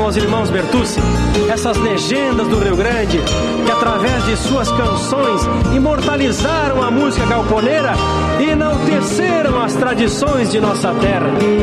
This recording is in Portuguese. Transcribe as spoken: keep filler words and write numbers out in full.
aos irmãos Bertucci, essas legendas do Rio Grande, que através de suas canções imortalizaram a música galponeira e enalteceram as tradições de nossa terra.